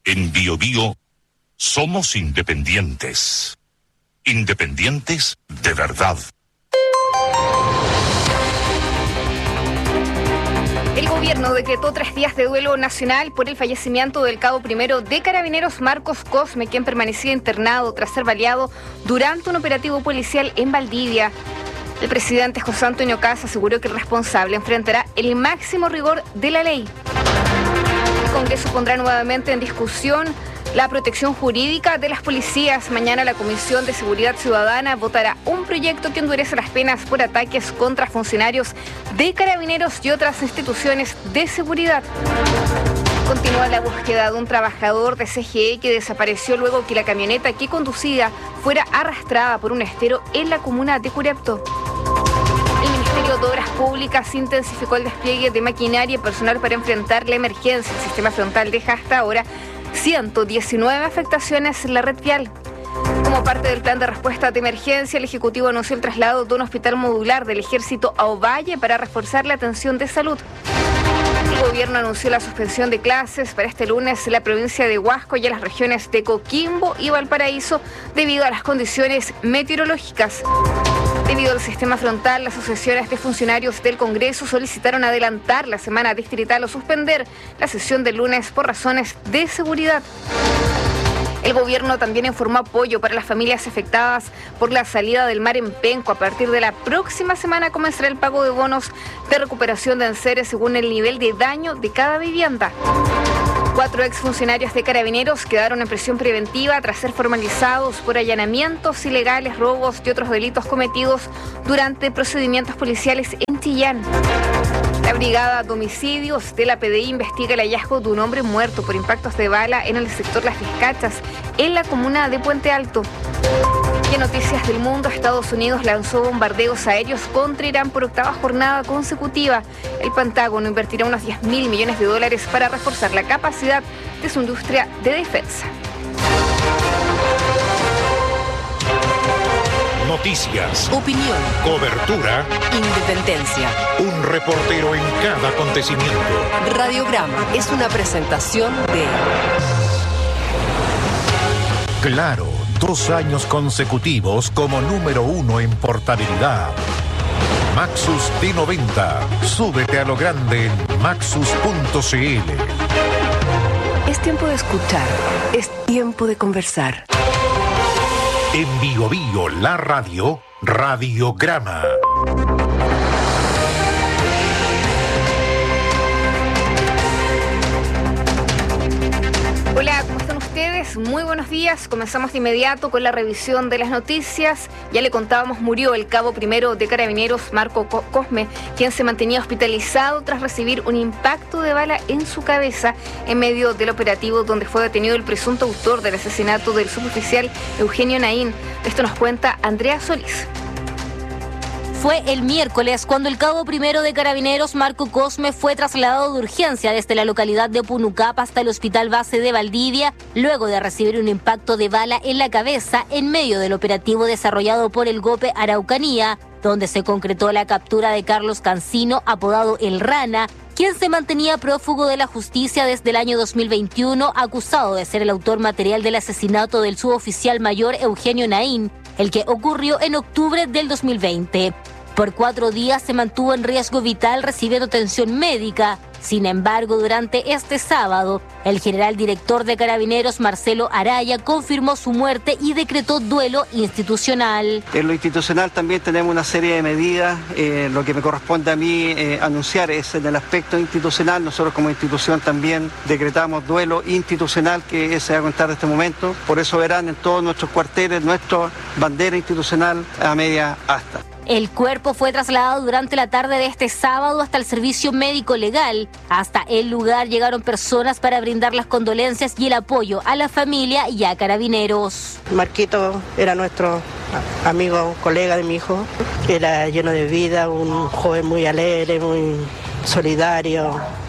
En Bio Bio somos independientes. Independientes de verdad. El gobierno decretó 3 días de duelo nacional por el fallecimiento del cabo primero de Carabineros Marcos Cosme, quien permanecía internado tras ser baleado durante un operativo policial en Valdivia. El presidente José Antonio Kast aseguró que el responsable enfrentará el máximo rigor de la ley. El Congreso pondrá nuevamente en discusión la protección jurídica de las policías. Mañana la Comisión de Seguridad Ciudadana votará un proyecto que endurece las penas por ataques contra funcionarios de Carabineros y otras instituciones de seguridad. Continúa la búsqueda de un trabajador de CGE que desapareció luego que la camioneta que conducía fuera arrastrada por un estero en la comuna de Curepto. El Ministerio de Obras Públicas intensificó el despliegue de maquinaria y personal para enfrentar la emergencia. El sistema frontal deja hasta ahora 119 afectaciones en la red vial. Como parte del plan de respuesta de emergencia, el Ejecutivo anunció el traslado de un hospital modular del Ejército a Ovalle para reforzar la atención de salud. El gobierno anunció la suspensión de clases para este lunes en la provincia de Huasco y en las regiones de Coquimbo y Valparaíso debido a las condiciones meteorológicas. Debido al sistema frontal, las asociaciones de funcionarios del Congreso solicitaron adelantar la semana distrital o suspender la sesión del lunes por razones de seguridad. El gobierno también informó apoyo para las familias afectadas por la salida del mar en Penco. A partir de la próxima semana comenzará el pago de bonos de recuperación de enseres según el nivel de daño de cada vivienda. 4 exfuncionarios de Carabineros quedaron en prisión preventiva tras ser formalizados por allanamientos ilegales, robos y otros delitos cometidos durante procedimientos policiales en Chillán. La Brigada de Homicidios de la PDI investiga el hallazgo de un hombre muerto por impactos de bala en el sector Las Vizcachas, en la comuna de Puente Alto. Y en noticias del mundo, Estados Unidos lanzó bombardeos aéreos contra Irán por 8ª jornada consecutiva. El Pentágono invertirá unos $10.000 millones para reforzar la capacidad de su industria de defensa. Noticias, opinión, cobertura, independencia. Un reportero en cada acontecimiento. Radiograma es una presentación de Claro, 2 años consecutivos como número 1 en portabilidad. Maxus T90. Súbete a lo grande en maxus.cl. Es tiempo de escuchar, es tiempo de conversar. En Bio Bio, la radio, Radiograma. Hola, ¿cómo están ustedes? Muy buenos días. Comenzamos de inmediato con la revisión de las noticias. Ya le contábamos, murió el cabo primero de Carabineros, Marcos Cosme, quien se mantenía hospitalizado tras recibir un impacto de bala en su cabeza en medio del operativo donde fue detenido el presunto autor del asesinato del suboficial Eugenio Naín. Esto nos cuenta Andrea Solís. Fue el miércoles cuando el cabo primero de Carabineros, Marco Cosme, fue trasladado de urgencia desde la localidad de Punucapa hasta el Hospital Base de Valdivia, luego de recibir un impacto de bala en la cabeza en medio del operativo desarrollado por el GOPE Araucanía, donde se concretó la captura de Carlos Cancino, apodado El Rana, quien se mantenía prófugo de la justicia desde el año 2021, acusado de ser el autor material del asesinato del suboficial mayor Eugenio Naín, el que ocurrió en octubre del 2020. Por 4 días se mantuvo en riesgo vital recibiendo atención médica. Sin embargo, durante este sábado, el general director de Carabineros, Marcelo Araya, confirmó su muerte y decretó duelo institucional. En lo institucional también tenemos una serie de medidas. Lo que me corresponde a mí anunciar es en el aspecto institucional. Nosotros como institución también decretamos duelo institucional que se va a contar de este momento. Por eso verán en todos nuestros cuarteles nuestra bandera institucional a media asta. El cuerpo fue trasladado durante la tarde de este sábado hasta el servicio médico legal. Hasta el lugar llegaron personas para brindar las condolencias y el apoyo a la familia y a Carabineros. Marquito era nuestro amigo, colega de mi hijo. Era lleno de vida, un joven muy alegre, muy solidario,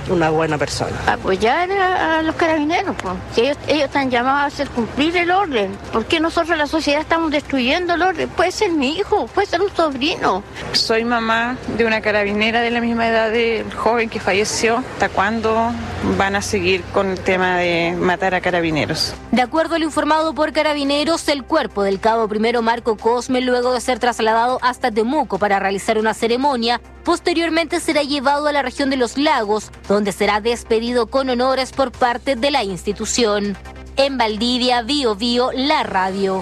una buena persona. Apoyar a los carabineros, pues. Si ellos están llamados a hacer cumplir el orden. ¿Por qué nosotros la sociedad estamos destruyendo el orden? Puede ser mi hijo, puede ser un sobrino. Soy mamá de una carabinera de la misma edad del joven que falleció. ¿Hasta cuándo van a seguir con el tema de matar a carabineros? De acuerdo a lo informado por Carabineros, el cuerpo del cabo primero Marco Cosme, luego de ser trasladado hasta Temuco para realizar una ceremonia, posteriormente será llevado a la región de Los Lagos, donde será despedido con honores por parte de la institución. En Valdivia, Bío Bío, la radio.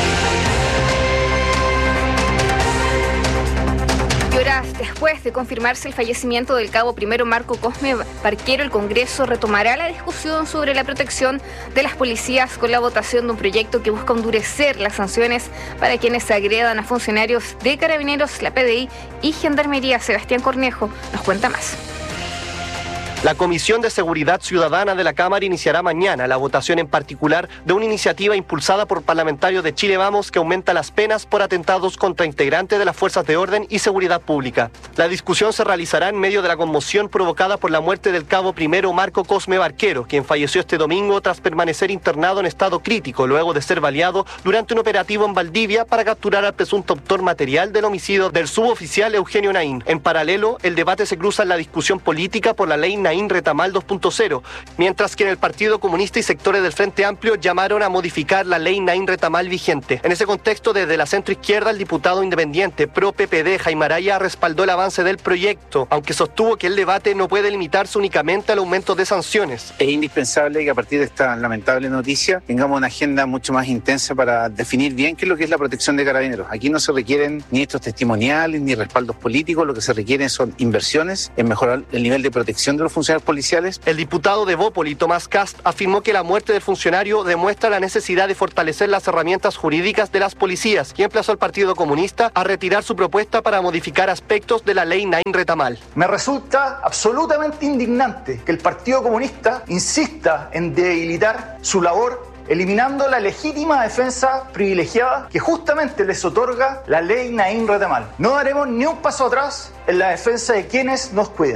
Horas después de confirmarse el fallecimiento del cabo primero Marco Cosme Barquero, el Congreso retomará la discusión sobre la protección de las policías con la votación de un proyecto que busca endurecer las sanciones para quienes agredan a funcionarios de Carabineros, la PDI y Gendarmería. Sebastián Cornejo nos cuenta más. La Comisión de Seguridad Ciudadana de la Cámara iniciará mañana la votación en particular de una iniciativa impulsada por parlamentarios de Chile Vamos que aumenta las penas por atentados contra integrantes de las fuerzas de orden y seguridad pública. La discusión se realizará en medio de la conmoción provocada por la muerte del cabo primero Marco Cosme Barquero, quien falleció este domingo tras permanecer internado en estado crítico luego de ser baleado durante un operativo en Valdivia para capturar al presunto autor material del homicidio del suboficial Eugenio Naín. En paralelo, el debate se cruza en la discusión política por la ley Naín Retamal 2.0, mientras que en el Partido Comunista y sectores del Frente Amplio llamaron a modificar la ley Naín Retamal vigente. En ese contexto, desde la centroizquierda, el diputado independiente pro PPD Jaime Araya respaldó el avance del proyecto, aunque sostuvo que el debate no puede limitarse únicamente al aumento de sanciones. Es indispensable que a partir de esta lamentable noticia tengamos una agenda mucho más intensa para definir bien qué es lo que es la protección de carabineros. Aquí no se requieren ni estos testimoniales ni respaldos políticos, lo que se requieren son inversiones en mejorar el nivel de protección de los funcionarios policiales. El diputado de Bópoli, Tomás Kast, afirmó que la muerte del funcionario demuestra la necesidad de fortalecer las herramientas jurídicas de las policías y emplazó al Partido Comunista a retirar su propuesta para modificar aspectos de la ley Naín Retamal. Me resulta absolutamente indignante que el Partido Comunista insista en debilitar su labor eliminando la legítima defensa privilegiada que justamente les otorga la ley Naín Retamal. No daremos ni un paso atrás en la defensa de quienes nos cuidan.